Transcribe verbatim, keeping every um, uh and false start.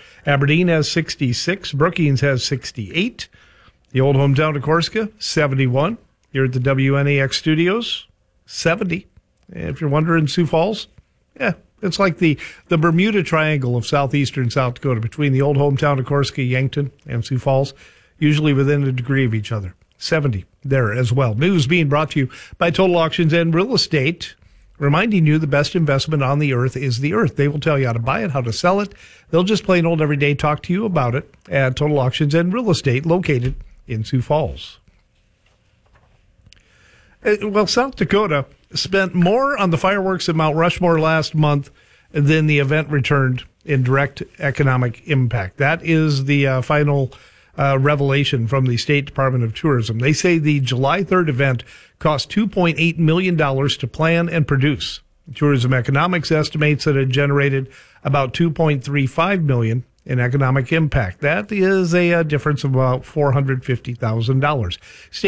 Aberdeen has sixty-six. Brookings has sixty-eight. The old hometown of Corsica, seventy-one. Here at the W N A X studios, seventy. If you're wondering, Sioux Falls, yeah, it's like the, the Bermuda Triangle of southeastern South Dakota between the old hometown of Corsica, Yankton, and Sioux Falls, usually within a degree of each other. seventy there as well. News being brought to you by Total Auctions and Real Estate, reminding you the best investment on the earth is the earth. They will tell you how to buy it, how to sell it. They'll just plain old every day talk to you about it at Total Auctions and Real Estate, located in Sioux Falls. Well, South Dakota spent more on the fireworks at Mount Rushmore last month than the event returned in direct economic impact. That is the uh, final uh, revelation from the State Department of Tourism. They say the July third event cost two point eight million dollars to plan and produce. Tourism Economics estimates that it generated about two point three five million dollars in economic impact. That is a, a difference of about four hundred fifty thousand dollars. State